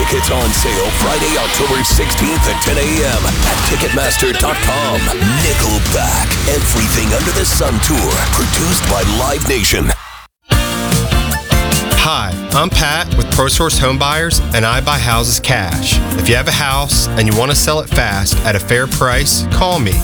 Tickets on sale Friday, October 16th at 10 a.m. at Ticketmaster.com. Nickelback, Everything Under the Sun Tour, produced by Live Nation. Hi, I'm Pat with ProSource Home Buyers, and I buy houses cash. If you have a house and you want to sell it fast at a fair price, call me,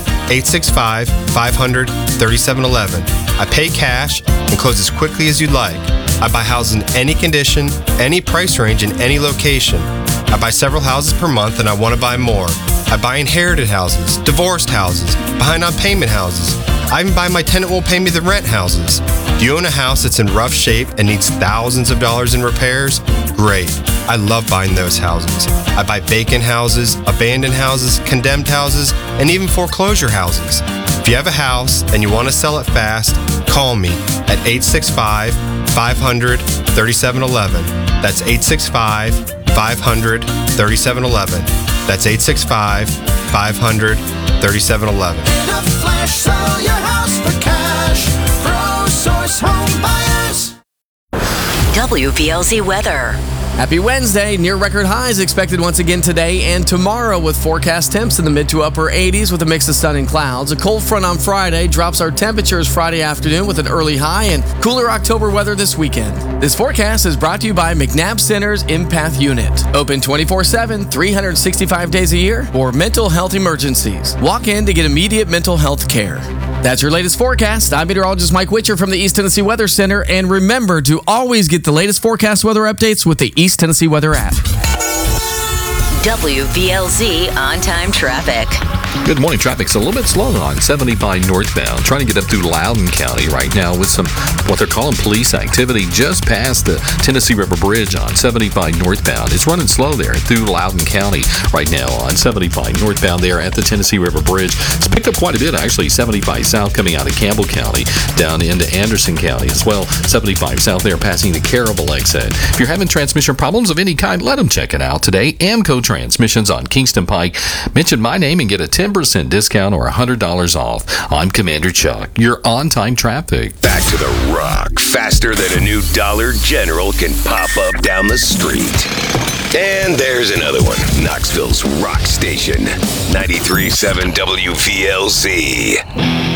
865-500-3711. I pay cash and close as quickly as you'd like. I buy houses in any condition, any price range, in any location. I buy several houses per month and I want to buy more. I buy inherited houses, divorced houses, behind on payment houses. I even buy my tenant won't pay me the rent houses. Do you own a house that's in rough shape and needs thousands of dollars in repairs? Great. I love buying those houses. I buy vacant houses, abandoned houses, condemned houses, and even foreclosure houses. If you have a house and you want to sell it fast, call me at 865-500-3711. That's 865-500-3711. That's 865-500-3711. In a flash, sell your house for cash. ProSource Home Buyers. WVLZ weather. Happy Wednesday. Near record highs expected once again today and tomorrow with forecast temps in the mid to upper 80s with a mix of sun and clouds. A cold front on Friday drops our temperatures Friday afternoon with an early high and cooler October weather this weekend. This forecast is brought to you by McNabb Center's Empath Unit. Open 24/7, 365 days a year for mental health emergencies. Walk in to get immediate mental health care. That's your latest forecast. I'm meteorologist Mike Witcher from the East Tennessee Weather Center. And remember to always get the latest forecast weather updates with the East Tennessee Weather app. WVLZ on-time traffic. Good morning. Traffic's a little bit slow on 75 northbound. Trying to get up through Loudoun County right now with some what they're calling police activity just past the Tennessee River Bridge on 75 northbound. It's running slow there through Loudoun County right now on 75 northbound there at the Tennessee River Bridge. It's picked up quite a bit actually. 75 south coming out of Campbell County down into Anderson County as well. 75 south there passing the Carroll exit. If you're having transmission problems of any kind, let them check it out today. Amco Transmissions on Kingston Pike. Mention my name and get a 10% discount or $100 off. I'm Commander Chuck. Your on-time traffic. Back to the rock, faster than a new Dollar General can pop up down the street. And there's another one, Knoxville's rock station, 93.7 WVLZ.